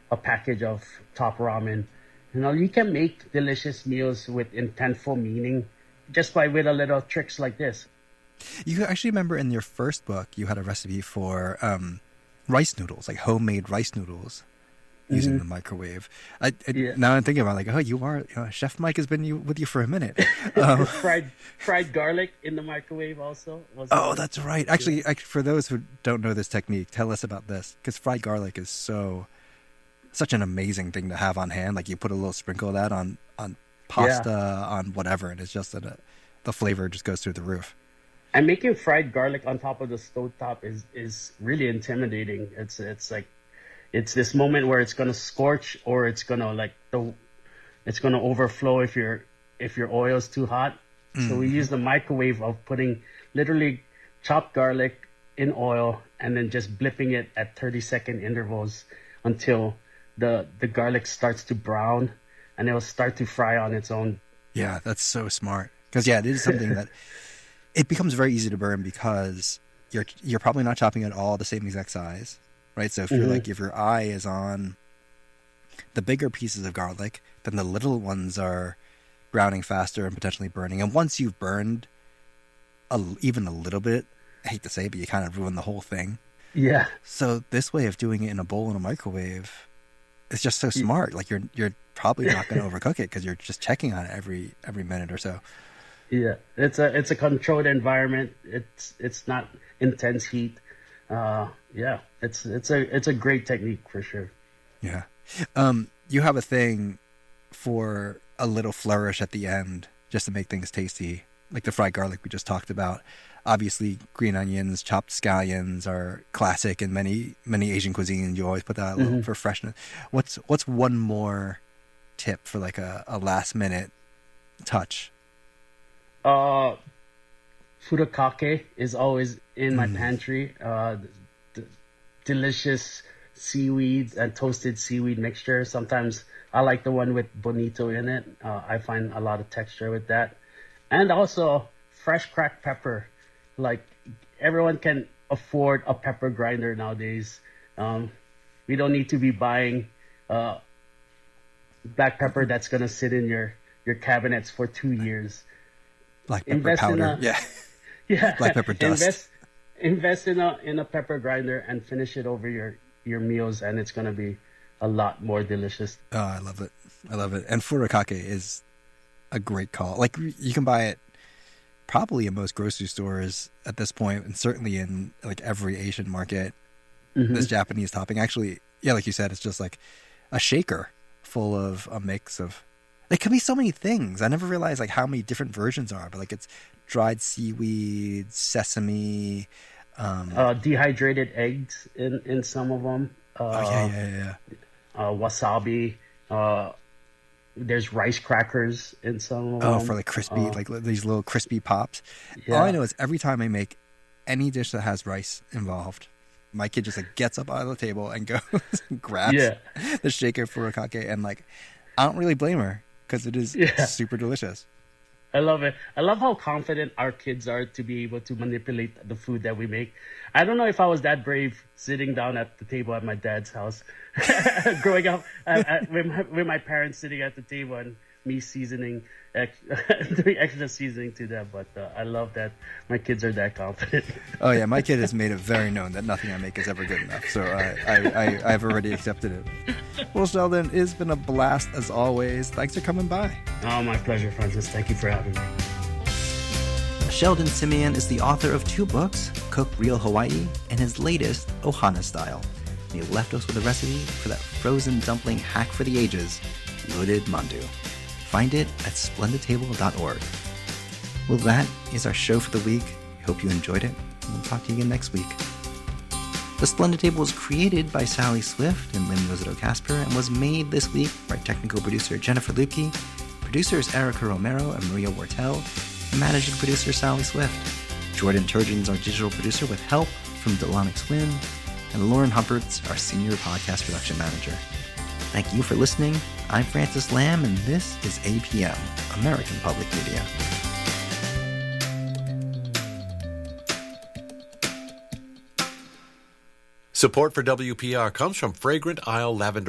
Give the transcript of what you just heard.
a package of top ramen. You can make delicious meals with intentful meaning just with a little tricks like this. You actually remember in your first book, you had a recipe for rice noodles, like homemade rice noodles using the microwave. Now I'm thinking about Chef Mike has been with you for a minute. Fried garlic in the microwave also. That's right. Actually, for those who don't know this technique, tell us about this, because fried garlic is such an amazing thing to have on hand. Like you put a little sprinkle of that on pasta, on whatever, and it's just the flavor just goes through the roof. And making fried garlic on top of the stovetop is really intimidating. It's this moment where it's gonna scorch, or it's gonna overflow if your oil is too hot. So we use the microwave of putting literally chopped garlic in oil and then just blipping it at 30-second intervals until the garlic starts to brown, and it will start to fry on its own. Yeah, that's so smart. Because it is something that it becomes very easy to burn, because you're probably not chopping it all the same exact size, right? So if you're if your eye is on the bigger pieces of garlic, then the little ones are browning faster and potentially burning. And once you've burned even a little bit, I hate to say it, but you kind of ruin the whole thing. Yeah. So this way of doing it in a bowl in a microwave is just so smart. Like you're probably not going to overcook it, because you're just checking on it every minute or so. Yeah, it's a controlled environment. It's not intense heat. It's a great technique for sure. Yeah. You have a thing for a little flourish at the end just to make things tasty, like the fried garlic we just talked about. Obviously, green onions, chopped scallions are classic in many Asian cuisines. You always put that a little for freshness. What's one more tip for like a last minute touch? Furikake is always in my pantry. Delicious seaweed and toasted seaweed mixture. Sometimes I like the one with bonito in it. I find a lot of texture with that. And also fresh cracked pepper. Like everyone can afford a pepper grinder nowadays. We don't need to be buying black pepper that's going to sit in your cabinets for 2 years. Black pepper powder. Yeah. Black pepper dust. Invest in a pepper grinder and finish it over your meals, and it's going to be a lot more delicious. Oh, I love it. And furikake is a great call. Like you can buy it probably in most grocery stores at this point, and certainly in like every Asian market. This Japanese topping, actually, like you said, it's just like a shaker full of a mix of. It can be so many things. I never realized like how many different versions are, but like it's dried seaweed, sesame, dehydrated eggs in some of them. Wasabi. There's rice crackers in some of them. Oh, for like crispy, like these little crispy pops. Yeah. All I know is every time I make any dish that has rice involved, my kid just like gets up out of the table and goes and grabs the shaker furikake, and like I don't really blame her, because it is super delicious. I love it. I love how confident our kids are to be able to manipulate the food that we make. I don't know if I was that brave sitting down at the table at my dad's house growing up with my parents sitting at the table and me seasoning, doing extra seasoning to them. But I love that my kids are that confident. Oh yeah, my kid has made it very known that nothing I make is ever good enough. So I've already accepted it. Well, Sheldon, it's been a blast as always. Thanks for coming by. Oh, my pleasure, Francis. Thank you for having me. Sheldon Simeon is the author of 2 books, Cook Real Hawaii and his latest, Ohana Style. And he left us with a recipe for that frozen dumpling hack for the ages, loaded mandu. Find it at splendidtable.org. Well, that is our show for the week. I hope you enjoyed it, and we'll talk to you again next week. The Splendid Table was created by Sally Swift and Lynn Rosato Casper and was made this week by technical producer Jennifer Lukey, producers Erica Romero and Maria Wortel, and managing producer Sally Swift. Jordan Turgeon's our digital producer with help from Delanix Wynn, and Lauren Humpert's our senior podcast production manager. Thank you for listening. I'm Francis Lamb, and this is APM, American Public Media. Support for WPR comes from Fragrant Isle Lavender